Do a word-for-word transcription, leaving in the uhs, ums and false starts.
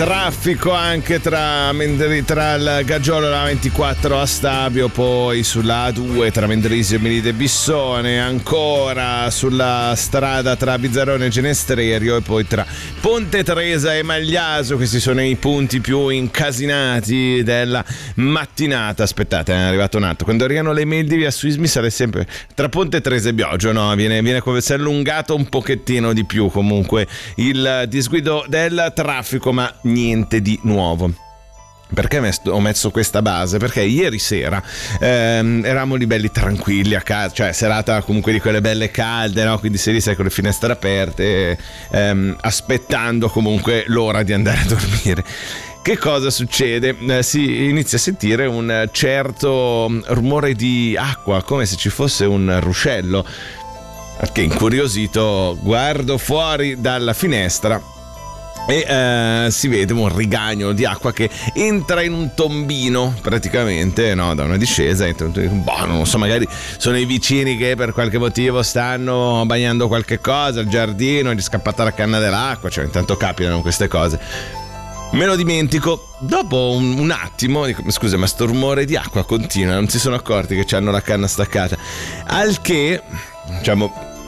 Traffico anche tra, tra il Gaggiolo e la ventiquattro a Stabio, poi sulla A due tra Mendrisio e Milite Bissone, ancora sulla strada tra Bizzarrone e Genestrerio e poi tra Ponte Tresa e Magliaso. Questi sono i punti più incasinati della mattinata. Aspettate, è arrivato un attimo. Quando arrivano le mail di Via Suismi sarà sempre tra Ponte Tresa e Bioggio, no? Viene, viene come si è allungato un pochettino di più comunque il disguido del traffico, ma niente di nuovo. Perché ho messo questa base? Perché ieri sera ehm, eravamo lì belli tranquilli a casa, cioè serata comunque di quelle belle calde, no? Quindi sei lì, sai, con le finestre aperte, ehm, aspettando comunque l'ora di andare a dormire. Che cosa succede? Eh, si inizia a sentire un certo rumore di acqua, come se ci fosse un ruscello. Perché incuriosito guardo fuori dalla finestra e eh, si vede un rigagnolo di acqua che entra in un tombino praticamente, no, da una discesa. Entra, boh, non so, magari sono i vicini che per qualche motivo stanno bagnando qualche cosa al giardino, gli è scappata la canna dell'acqua, cioè intanto capitano queste cose. Me lo dimentico, dopo un, un attimo dico, scusa, ma sto rumore di acqua continua, non si sono accorti che c'hanno la canna staccata, al che, diciamo,